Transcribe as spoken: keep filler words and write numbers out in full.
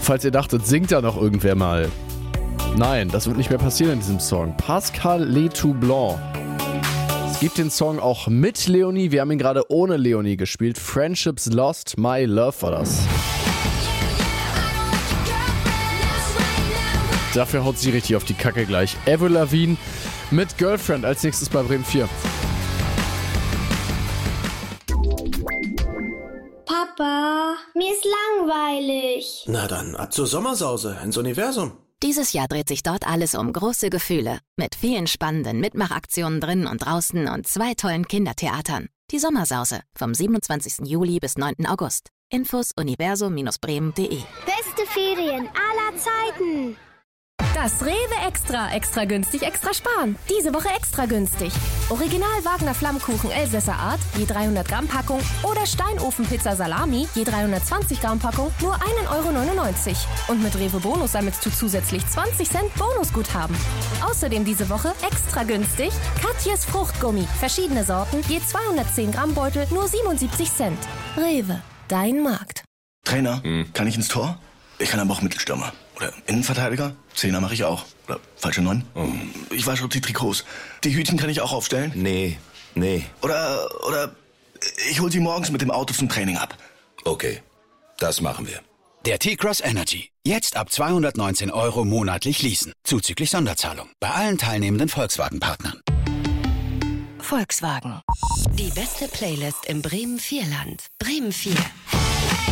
Falls ihr dachtet, singt da noch irgendwer mal. Nein, das wird nicht mehr passieren in diesem Song. Pascal Letoublanc. Es gibt den Song auch mit Leonie. Wir haben ihn gerade ohne Leonie gespielt. Friendships Lost, My Love war das. Dafür haut sie richtig auf die Kacke gleich. Avril Lavigne mit Girlfriend als nächstes bei Bremen vier. Papa, mir ist langweilig. Na dann, ab zur Sommersause ins Universum. Dieses Jahr dreht sich dort alles um große Gefühle. Mit vielen spannenden Mitmachaktionen drin und draußen und zwei tollen Kindertheatern. Die Sommersause vom siebenundzwanzigsten Juli bis neunten August. Infos universum Bindestrich bremen punkt de. Beste Ferien aller Zeiten. Das Rewe Extra. Extra günstig, extra sparen. Diese Woche extra günstig. Original Wagner Flammkuchen Elsässer Art, je dreihundert Gramm Packung. Oder Steinofenpizza Salami, je dreihundertzwanzig Gramm Packung, nur ein Euro neunundneunzig. Und mit Rewe Bonus sammelst du zusätzlich zwanzig Cent Bonusguthaben. Außerdem diese Woche extra günstig Katjes Fruchtgummi. Verschiedene Sorten, je zweihundertzehn Gramm Beutel, nur siebenundsiebzig Cent. Rewe, dein Markt. Trainer, hm. kann ich ins Tor? Ich kann aber auch Mittelstürmer. Oder Innenverteidiger? Zehner mache ich auch. Oder falsche Neun? Oh. Ich wasche die Trikots. Die Hütchen kann ich auch aufstellen? Nee, nee. Oder, oder ich hol sie morgens mit dem Auto zum Training ab. Okay, das machen wir. Der T-Cross Energy. Jetzt ab zweihundertneunzehn Euro monatlich leasen. Zuzüglich Sonderzahlung. Bei allen teilnehmenden Volkswagen-Partnern. Volkswagen. Die beste Playlist im Bremen vier Land. Bremen vier.